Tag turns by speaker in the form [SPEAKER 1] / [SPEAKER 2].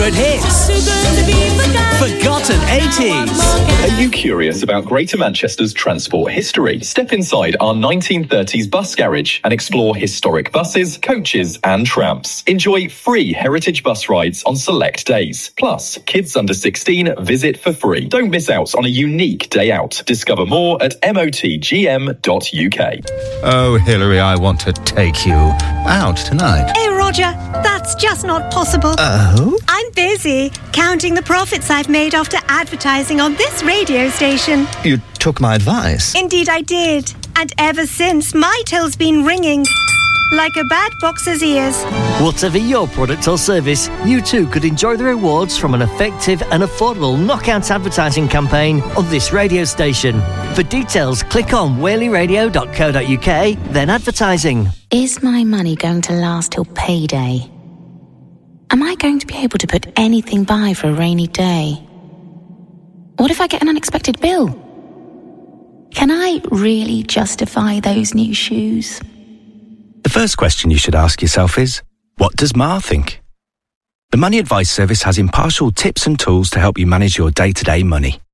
[SPEAKER 1] favourite hits. Forgotten 80s.
[SPEAKER 2] Are you curious about Greater Manchester's transport history? Step inside our 1930s bus garage and explore historic buses, coaches and trams. Enjoy free heritage bus rides on select days. Plus, kids under 16 visit for free. Don't miss out on a unique day out. Discover more at motgm.uk.
[SPEAKER 3] Oh, Hilary, I want to take you out tonight.
[SPEAKER 4] Hey, Roger, that's just not possible.
[SPEAKER 3] Oh?
[SPEAKER 4] I'm busy counting the profits I've made after advertising on this radio station.
[SPEAKER 3] You took my advice.
[SPEAKER 4] Indeed I did. And ever since, my till's been ringing like a bad boxer's ears.
[SPEAKER 5] Whatever your product or service, you too could enjoy the rewards from an effective and affordable knockout advertising campaign on this radio station. For details, click on whaleyradio.co.uk, then advertising.
[SPEAKER 6] Is my money going to last till payday? Am I going to be able to put anything by for a rainy day? What if I get an unexpected bill? Can I really justify those new shoes?
[SPEAKER 7] The first question you should ask yourself is, what does Ma think? The Money Advice Service has impartial tips and tools to help you manage your day-to-day money.